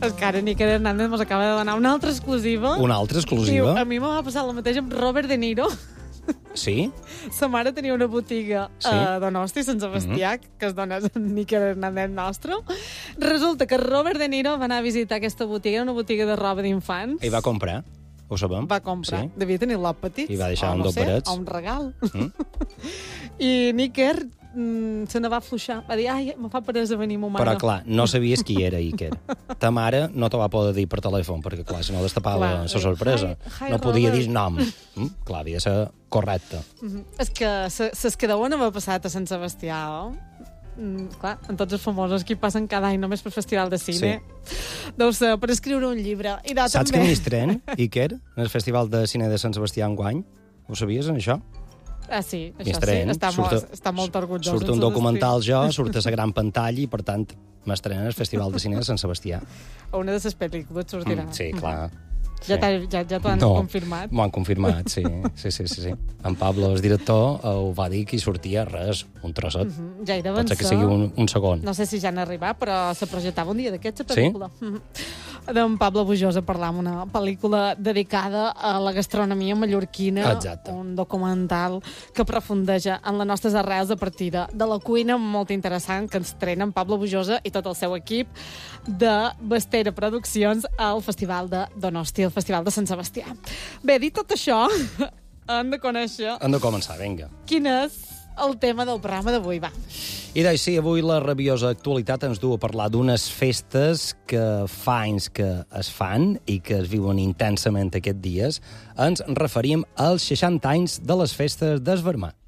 És que ara Níker Hernández mos acaba de donar una altra exclusiva. Una altra Diu, exclusiva? a mi m'ha passat el mateix amb Robert De Niro. Sí? Sa mare tenia una botiga a Donosti, Sant Sebastià, que es dona a Níker Hernández nostre. Resulta que Robert De Niro va anar a visitar aquesta botiga, era una botiga de roba d'infants. I va comprar, ho sabem. Va comprar. Sí. Devia tenir l'op petit. I va deixar un no dos barets. O un regal. I Níker se ne va afluixar. Va dir, ai, me fa peresa venir ma mare. Però, clar, no sabies qui era Iker. Ta mare no te va poder dir per telèfon, perquè, clar, si no destapava Clar, la sorpresa. hi, No podia Robert. dir nom. Clar, havia de ser correcte. És que ses que deuen haver passat a Sant Sebastià, clar, en tots els famosos que hi passen cada any només per festival de cine. Deu ser per escriure un llibre. I Saps també... que m'hi estren, Iker, en el Festival de Cine de Sant Sebastià enguany? Ho sabies, això? Ah, sí, M'hi això estren. sí. Està molt orgullós. Surt un documental jo, surt a la gran pantalla i, per tant, m'estrenen al Festival de Cine de Sant Sebastià. A una de les pel·lícules sortirà. Sí, clar. Ja t'ho han confirmat? M'ho han confirmat, sí. Sí. En Pablo, el director, ho va dir que hi sortia res, un trosset. Ja hi deuen Pot ser que ser. sigui un segon. No sé si ja han arribat, però se projectava un dia d'aquests, la pel·lícula. D'en Pablo Bujosa parlar amb una pel·lícula dedicada a la gastronomia mallorquina. Exacte. Un documental que aprofundeja en les nostres arrels a partir de la cuina molt interessant que ens trenen Pablo Bujosa i tot el seu equip de Bestera Produccions al Festival de Donosti, al Festival de Sant Sebastià. Bé, dit tot això, hem de conèixer Hem de començar, vinga. quin és el tema del programa d'avui, va. I doncs sí, avui la rabiosa actualitat ens du a parlar d'unes festes que fa anys que es fan i que es viuen intensament aquests dies. Ens referim als 60 anys de les festes d'Esvermà.